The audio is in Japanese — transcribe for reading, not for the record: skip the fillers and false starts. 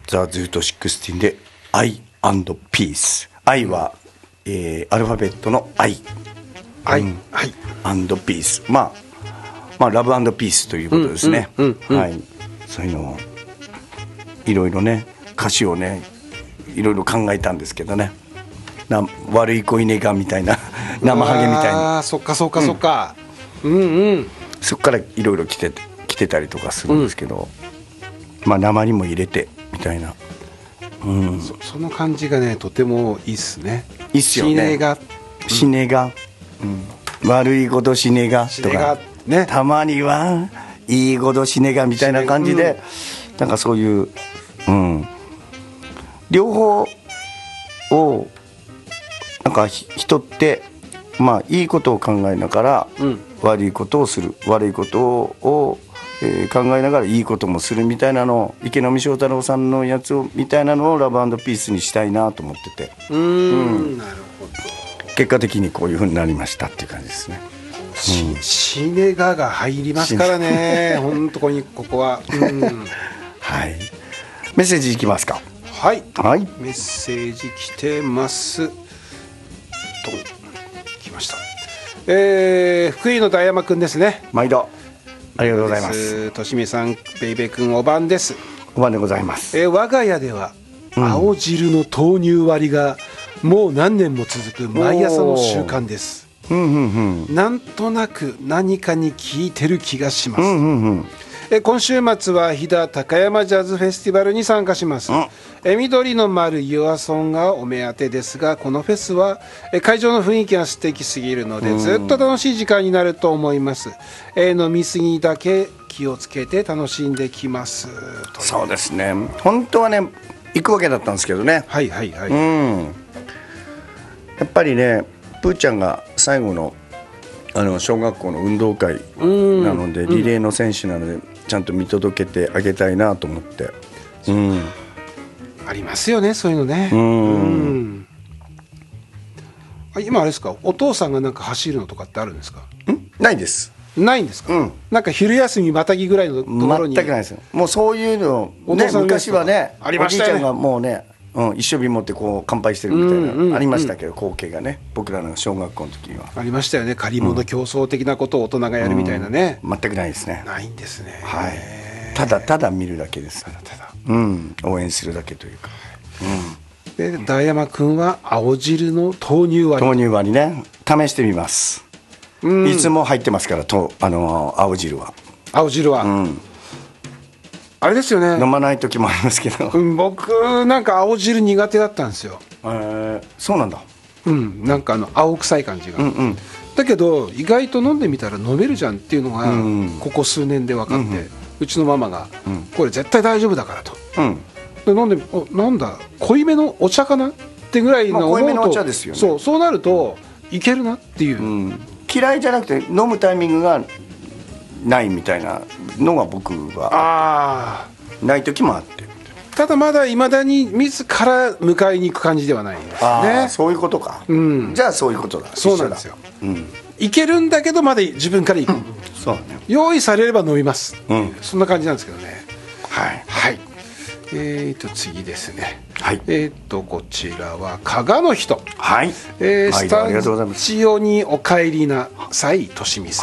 ザ・ズート16で I and Peace。 I は、アルファベットの I、 はい、 and Peace、まあラブ&ピースということですね。はい、そういうのをいろいろね、歌詞をねいろいろ考えたんですけどね、悪い子いねがみたいな生ハゲみたいな、 そっかそっかそっか、 そっからいろいろ来てたりとかするんですけど、まあ鉛も入れてみたいな、 その感じがねとてもいいっすね。 いいっすよね。死ねが、悪いこと死ねがとかね、 たまにはいいこと死ねがみたいな感じで、なんかそういう、両方をなんか人ってまあいいことを考えながら、悪いことをする、悪いことを考えながらいいこともするみたいなのを、池波正太郎さんのやつをみたいなのをラブ&ピースにしたいなと思ってて、 なるほど。 結果的にこういう風になりましたっていう感じですね。 シネガが入りますからね本当にここは、 はい、メッセージいきますか。 はい、 メッセージ来てます。来ました。福井の大山くんですね。 毎度ありがとうございます。 としみさん、ベイベーくん、おばんです。 おばんでございます。 我が家では青汁の豆乳割りがもう何年も続く毎朝の習慣です。なんとなく何かに効いてる気がします。今週末は飛騨高山ジャズフェスティバルに参加します。緑の丸ユアソンがお目当てですが、このフェスは会場の雰囲気が素敵すぎるのでずっと楽しい時間になると思います。飲み過ぎだけ気をつけて楽しんできます。 そうですね、本当はね行くわけだったんですけどね。やっぱりね、プーちゃんが最後の小学校の運動会なので、リレーの選手なのでちゃんと見届けてあげたいなと思って、 ありますよね、そういうのね。今あれですか、お父さんがなんか走るのとかってあるんですか？ ないです。 ないんですか？なんか昼休みまたぎぐらいのところに。 全くないですよ。もうそういうのね、昔はね、 ありましたよね。 おじいちゃんがもうね、一生瓶持ってこう乾杯してるみたいなありましたけど、光景がね、僕らの小学校の時にはありましたよね。借り物競争的なことを大人がやるみたいなね。 全くないですね。 ないんですね。 はい、ただただ見るだけです。ただ応援するだけというか。 で、大山くんは青汁の豆乳割り。 豆乳割りね、試してみます。いつも入ってますから青汁は。 あれですよね、 飲まない時もありますけど、 僕なんか青汁苦手だったんですよ。 そうなんだ。 なんか青臭い感じが、だけど意外と飲んでみたら飲めるじゃんっていうのがここ数年で分かって、うちのママがこれ絶対大丈夫だからと、で飲んでなんだ濃いめのお茶かなってぐらいの濃いめのお茶ですよね。 そうなるといけるなっていう、 嫌いじゃなくて飲むタイミングがないみたいなのが僕はない時もあって、 ただまだいまだに自ら迎えに行く感じではないですね。 そういうことか。じゃあそういうことだ。 そうなんですよ。いけるんだけどまだ自分から行く、 そうね、 用意されれば飲みます、そんな感じなんですけどね。次ですね。こちらは加賀の人。スタジオにお帰りなさい、としみさん。